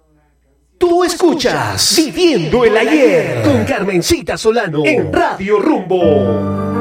Tú escuchas Viviendo el Ayer con Carmencita Solano en Radio Rumbo.